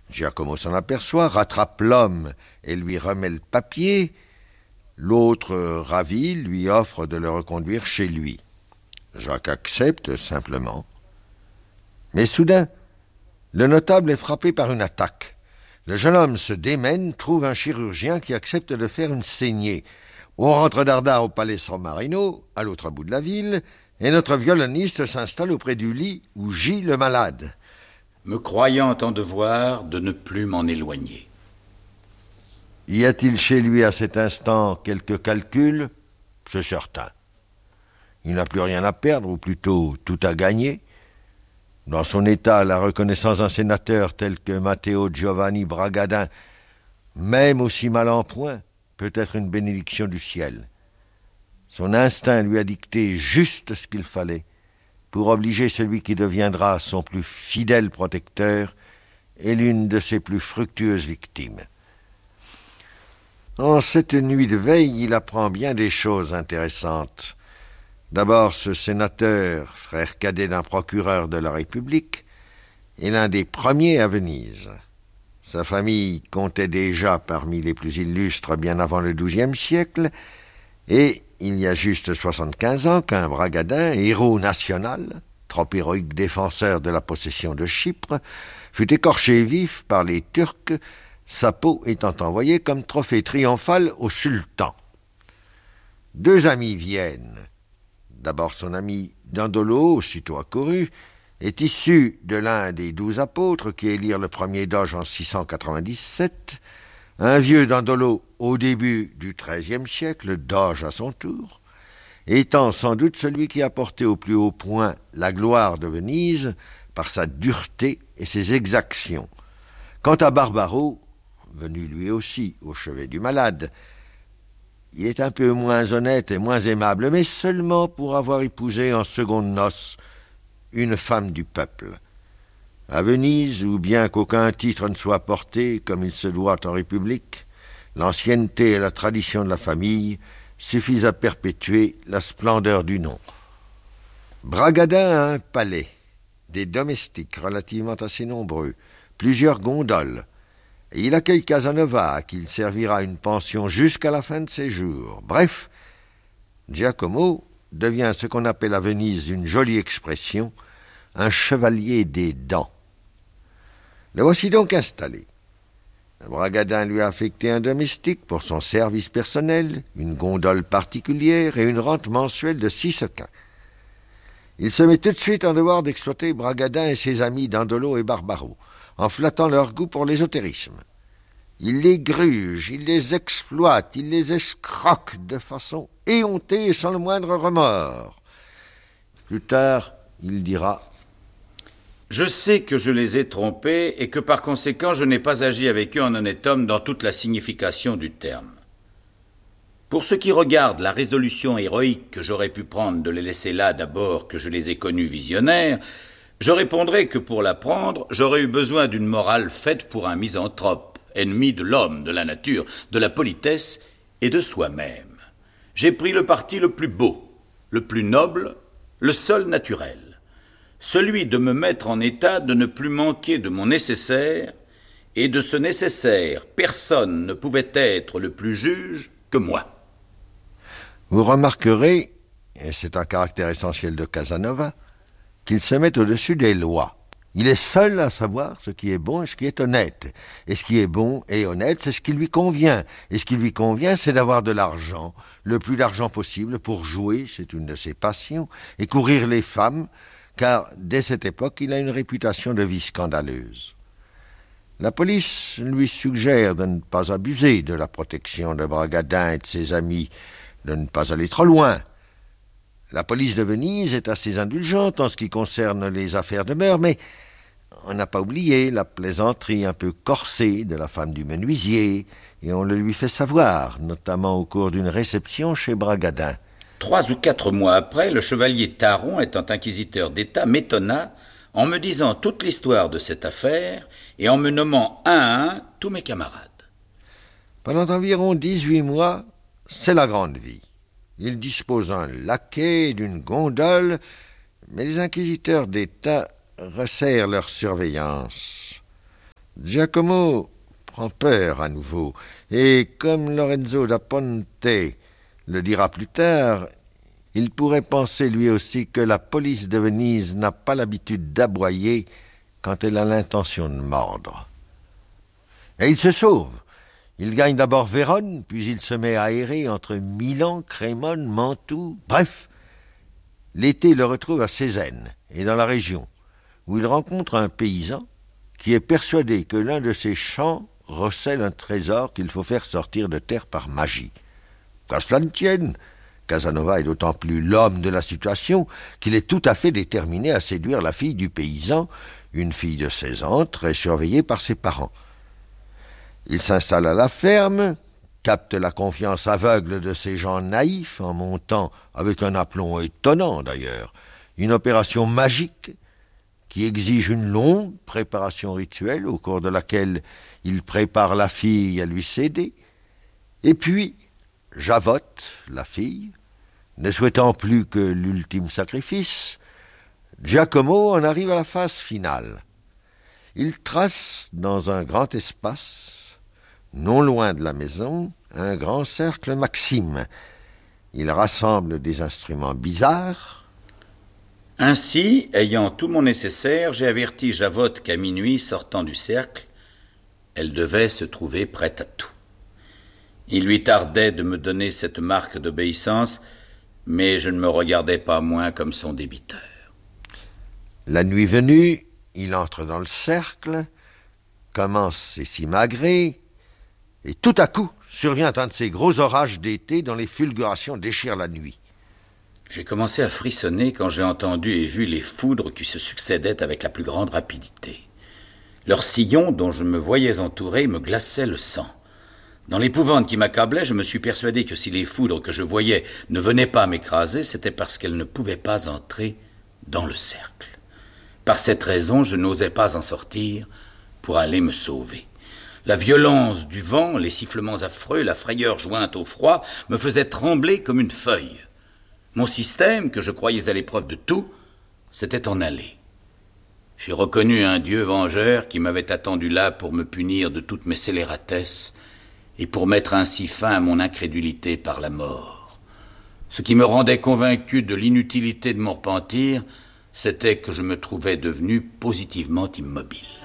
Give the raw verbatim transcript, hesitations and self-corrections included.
Giacomo s'en aperçoit, rattrape l'homme et lui remet le papier. L'autre, ravi, lui offre de le reconduire chez lui. Jacques accepte simplement. Mais soudain, le notable est frappé par une attaque. Le jeune homme se démène, trouve un chirurgien qui accepte de faire une saignée. On rentre dardard au palais San Marino, à l'autre bout de la ville, et notre violoniste s'installe auprès du lit où gît le malade. Me croyant en devoir de ne plus m'en éloigner. Y a-t-il chez lui à cet instant quelques calculs ? C'est certain. Il n'a plus rien à perdre, ou plutôt tout à gagner. Dans son état, la reconnaissance d'un sénateur tel que Matteo Giovanni Bragadin, même aussi mal en point, peut être une bénédiction du ciel. Son instinct lui a dicté juste ce qu'il fallait pour obliger celui qui deviendra son plus fidèle protecteur et l'une de ses plus fructueuses victimes. En cette nuit de veille, il apprend bien des choses intéressantes. D'abord, ce sénateur, frère cadet d'un procureur de la République, est l'un des premiers à Venise. Sa famille comptait déjà parmi les plus illustres bien avant le douzième siècle, et il y a juste soixante-quinze ans qu'un Bragadin, héros national, trop héroïque défenseur de la possession de Chypre, fut écorché vif par les Turcs, sa peau étant envoyée comme trophée triomphal au sultan. Deux amis viennent. D'abord son ami Dandolo, aussitôt accouru, est issu de l'un des douze apôtres qui élirent le premier doge en six cent quatre-vingt-dix-sept, un vieux Dandolo au début du treizième siècle, doge à son tour, étant sans doute celui qui a porté au plus haut point la gloire de Venise par sa dureté et ses exactions. Quant à Barbaro, venu lui aussi au chevet du malade, il est un peu moins honnête et moins aimable, mais seulement pour avoir épousé en seconde noces une femme du peuple. À Venise, où bien qu'aucun titre ne soit porté, comme il se doit en République, l'ancienneté et la tradition de la famille suffisent à perpétuer la splendeur du nom. Bragadin a un palais, des domestiques relativement assez nombreux, plusieurs gondoles, et il accueille Casanova, à qui il servira une pension jusqu'à la fin de ses jours. Bref, Giacomo devient ce qu'on appelle à Venise une jolie expression, un chevalier des dents. Le voici donc installé. Bragadin lui a affecté un domestique pour son service personnel, une gondole particulière et une rente mensuelle de six sequins. Il se met tout de suite en devoir d'exploiter Bragadin et ses amis Dandolo et Barbaro, en flattant leur goût pour l'ésotérisme. Il les gruge, il les exploite, il les escroque de façon éhontée et sans le moindre remords. Plus tard, il dira « Je sais que je les ai trompés et que par conséquent je n'ai pas agi avec eux en honnête homme dans toute la signification du terme. Pour ce qui regarde la résolution héroïque que j'aurais pu prendre de les laisser là d'abord que je les ai connus visionnaires, je répondrai que pour la prendre, j'aurais eu besoin d'une morale faite pour un misanthrope, ennemi de l'homme, de la nature, de la politesse et de soi-même. J'ai pris le parti le plus beau, le plus noble, le seul naturel, celui de me mettre en état de ne plus manquer de mon nécessaire, et de ce nécessaire, personne ne pouvait être le plus juge que moi. » Vous remarquerez, et c'est un caractère essentiel de Casanova, qu'il se met au-dessus des lois. Il est seul à savoir ce qui est bon et ce qui est honnête. Et ce qui est bon et honnête, c'est ce qui lui convient. Et ce qui lui convient, c'est d'avoir de l'argent, le plus d'argent possible pour jouer, c'est une de ses passions, et courir les femmes, car dès cette époque, il a une réputation de vie scandaleuse. La police lui suggère de ne pas abuser de la protection de Bragadin et de ses amis, de ne pas aller trop loin. La police de Venise est assez indulgente en ce qui concerne les affaires de mœurs, mais on n'a pas oublié la plaisanterie un peu corsée de la femme du menuisier, et on le lui fait savoir, notamment au cours d'une réception chez Bragadin. Trois ou quatre mois après, le chevalier Taron, étant inquisiteur d'État, m'étonna en me disant toute l'histoire de cette affaire et en me nommant un à un tous mes camarades. Pendant environ dix-huit mois, c'est la grande vie. Il dispose d'un laquais, d'une gondole, mais les inquisiteurs d'État resserrent leur surveillance. Giacomo prend peur à nouveau, et comme Lorenzo da Ponte le dira plus tard, il pourrait penser lui aussi que la police de Venise n'a pas l'habitude d'aboyer quand elle a l'intention de mordre. Et il se sauve. Il gagne d'abord Vérone, puis il se met à errer entre Milan, Crémone, Mantoue, bref. L'été le retrouve à Cézanne et dans la région, où il rencontre un paysan qui est persuadé que l'un de ses champs recèle un trésor qu'il faut faire sortir de terre par magie. Qu'à cela ne tienne, Casanova est d'autant plus l'homme de la situation qu'il est tout à fait déterminé à séduire la fille du paysan, une fille de seize ans, très surveillée par ses parents. Il s'installe à la ferme, capte la confiance aveugle de ces gens naïfs en montant, avec un aplomb étonnant d'ailleurs, une opération magique qui exige une longue préparation rituelle au cours de laquelle il prépare la fille à lui céder, et puis Javotte, la fille, ne souhaitant plus que l'ultime sacrifice, Giacomo en arrive à la phase finale. Il trace dans un grand espace, non loin de la maison, un grand cercle Maxime. Il rassemble des instruments bizarres. Ainsi, ayant tout mon nécessaire, j'ai averti Javotte qu'à minuit, sortant du cercle, elle devait se trouver prête à tout. Il lui tardait de me donner cette marque d'obéissance, mais je ne me regardais pas moins comme son débiteur. La nuit venue, il entre dans le cercle, commence ses simagrées, et tout à coup survient un de ces gros orages d'été dont les fulgurations déchirent la nuit. J'ai commencé à frissonner quand j'ai entendu et vu les foudres qui se succédaient avec la plus grande rapidité. Leur sillon, dont je me voyais entouré, me glaçait le sang. Dans l'épouvante qui m'accablait, je me suis persuadé que si les foudres que je voyais ne venaient pas m'écraser, c'était parce qu'elles ne pouvaient pas entrer dans le cercle. Par cette raison, je n'osais pas en sortir pour aller me sauver. La violence du vent, les sifflements affreux, la frayeur jointe au froid me faisaient trembler comme une feuille. Mon système, que je croyais à l'épreuve de tout, s'était en allé. J'ai reconnu un Dieu vengeur qui m'avait attendu là pour me punir de toutes mes scélératesses et pour mettre ainsi fin à mon incrédulité par la mort. Ce qui me rendait convaincu de l'inutilité de mon repentir, c'était que je me trouvais devenu positivement immobile.